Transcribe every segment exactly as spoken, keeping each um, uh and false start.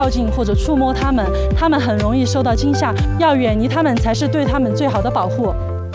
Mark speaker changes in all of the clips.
Speaker 1: 靠近或者触摸它们，它们很容易受到惊吓，要远离它们才是对它们最好的保护。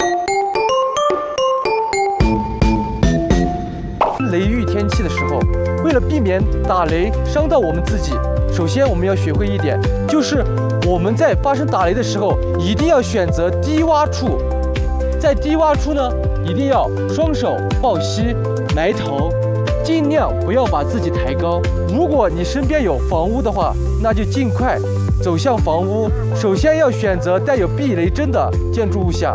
Speaker 2: 雷雨天气的时候，为了避免打雷伤到我们自己，首先我们要学会一点，就是我们在发生打雷的时候，一定要选择低洼处。在低洼处呢，一定要双手抱膝，埋头，尽量不要把自己抬高。如果你身边有房屋的话，那就尽快走向房屋。首先要选择带有避雷针的建筑物下。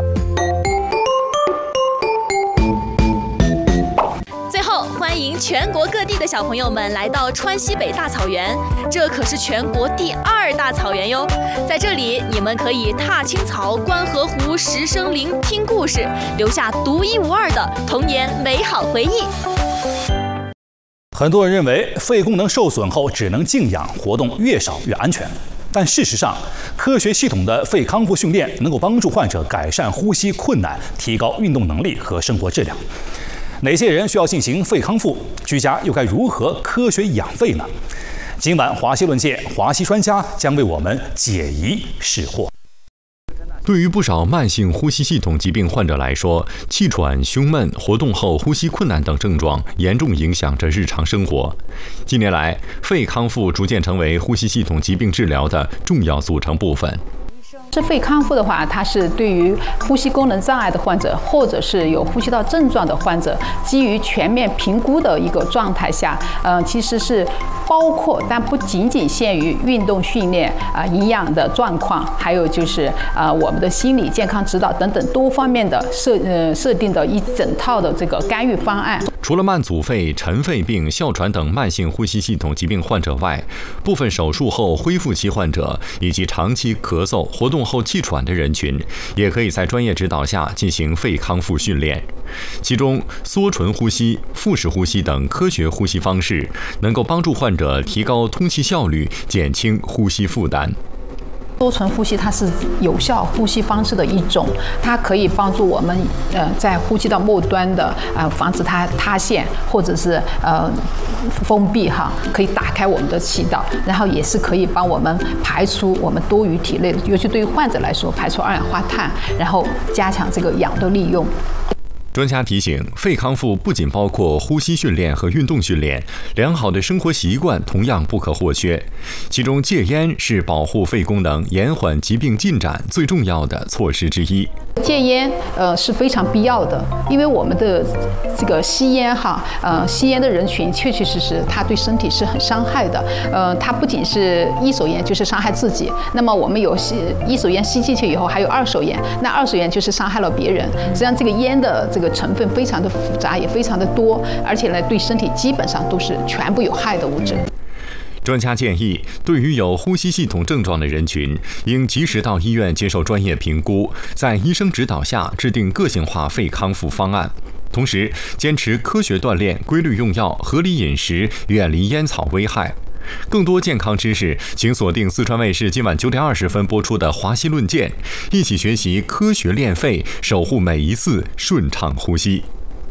Speaker 3: 欢迎全国各地的小朋友们来到川西北大草原，这可是全国第二大草原哟。在这里，你们可以踏青草、观河湖、石声林、听故事，留下独一无二的童年美好回忆。
Speaker 4: 很多人认为肺功能受损后只能静养，活动越少越安全。但事实上，科学系统的肺康复训练能够帮助患者改善呼吸困难，提高运动能力和生活质量。哪些人需要进行肺康复？居家又该如何科学养肺呢？今晚华西论剑，华西专家将为我们解疑释惑。
Speaker 5: 对于不少慢性呼吸系统疾病患者来说，气喘、胸闷、活动后呼吸困难等症状严重影响着日常生活。近年来，肺康复逐渐成为呼吸系统疾病治疗的重要组成部分。
Speaker 6: 这肺康复的话，它是对于呼吸功能障碍的患者，或者是有呼吸道症状的患者，基于全面评估的一个状态下，呃，其实是包括但不仅仅限于运动训练啊、呃、营养的状况，还有就是呃我们的心理健康指导等等多方面的设呃设定的一整套的这个干预方案。
Speaker 5: 除了慢阻肺、尘肺病、哮喘等慢性呼吸系统疾病患者外，部分手术后恢复期患者以及长期咳嗽、活动后气喘的人群，也可以在专业指导下进行肺康复训练。其中，缩唇呼吸、腹式呼吸等科学呼吸方式，能够帮助患者提高通气效率，减轻呼吸负担。
Speaker 6: 多唇呼吸它是有效呼吸方式的一种，它可以帮助我们呃在呼吸道末端的呃防止它塌陷或者是呃封闭哈，可以打开我们的气道，然后也是可以帮我们排出我们多余体内，尤其对于患者来说，排出二氧化碳，然后加强这个氧的利用。
Speaker 5: 专家提醒，肺康复不仅包括呼吸训练和运动训练，良好的生活习惯同样不可或缺。其中，戒烟是保护肺功能、延缓疾病进展最重要的措施之一。
Speaker 6: 戒烟呃是非常必要的，因为我们的这个吸烟哈，呃吸烟的人群确确实实它对身体是很伤害的。呃，它不仅是一手烟，就是伤害自己。那么我们有吸一手烟吸进去以后，还有二手烟，那二手烟就是伤害了别人。实际上，这个烟的这个成分非常的复杂，也非常的多，而且呢，对身体基本上都是全部有害的物质。
Speaker 5: 专家建议，对于有呼吸系统症状的人群，应及时到医院接受专业评估，在医生指导下制定个性化肺康复方案。同时，坚持科学锻炼、规律用药、合理饮食，远离烟草危害。更多健康知识，请锁定四川卫视今晚九点二十分播出的《华西论剑》，一起学习科学练肺，守护每一次顺畅呼吸。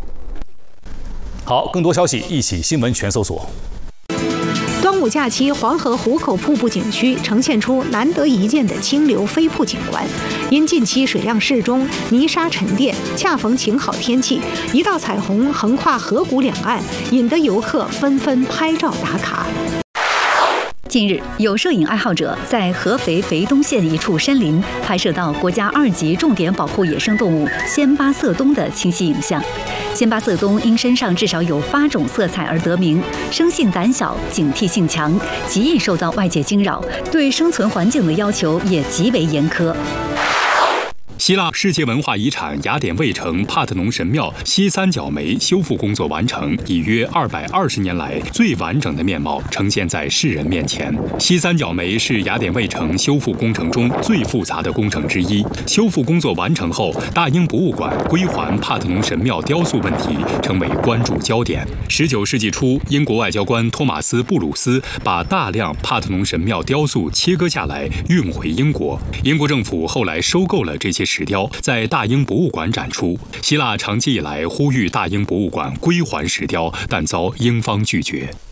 Speaker 4: 好，更多消息一起新闻全搜索。
Speaker 7: 端午假期，黄河壶口瀑布景区呈现出难得一见的清流飞瀑景观。因近期水量适中，泥沙沉淀，恰逢晴好天气，一道彩虹横跨河谷两岸，引得游客纷纷拍照打卡。
Speaker 8: 近日，有摄影爱好者在合肥肥东县一处山林拍摄到国家二级重点保护野生动物仙巴色东的清晰影像。仙巴色东因身上至少有八种色彩而得名，生性胆小，警惕性强，极易受到外界惊扰，对生存环境的要求也极为严苛。
Speaker 9: 希腊世界文化遗产雅典卫城帕特农神庙西三角梅修复工作完成，以约二百二十年来最完整的面貌呈现在世人面前。西三角梅是雅典卫城修复工程中最复杂的工程之一。修复工作完成后，大英博物馆归还帕特农神庙雕塑问题成为关注焦点。十九世纪初，英国外交官托马斯·布鲁斯把大量帕特农神庙雕塑切割下来运回英国，英国政府后来收购了这些石雕，在大英博物馆展出。希腊长期以来呼吁大英博物馆归还石雕，但遭英方拒绝。